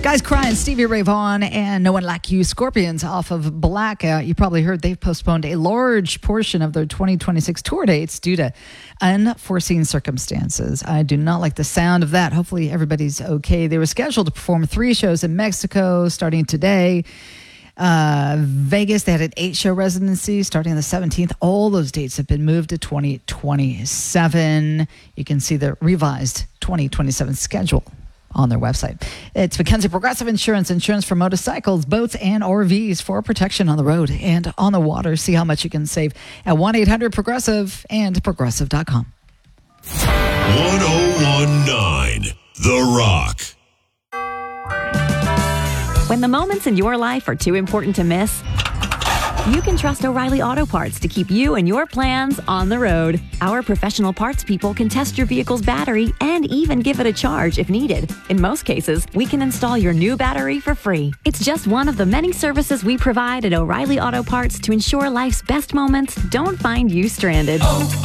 Guys Crying, Stevie Ray Vaughan, and No One Like You. Scorpions off of Blackout. You probably heard they've postponed a large portion of their 2026 tour dates due to unforeseen circumstances. I do not like the sound of that. Hopefully everybody's okay. They were scheduled to perform 3 shows in Mexico starting today. Vegas, they had an 8-show residency starting on the 17th. All those dates have been moved to 2027. You can see the revised 2027 schedule on their website. It's Mackenzie Progressive Insurance for motorcycles, boats, and RVs for protection on the road and on the water. See how much you can save at 1-800-PROGRESSIVE and progressive.com. 1019 The Rock. When the moments in your life are too important to miss, you can trust O'Reilly Auto Parts to keep you and your plans on the road. Our professional parts people can test your vehicle's battery and even give it a charge if needed. In most cases, we can install your new battery for free. It's just one of the many services we provide at O'Reilly Auto Parts to ensure life's best moments don't find you stranded.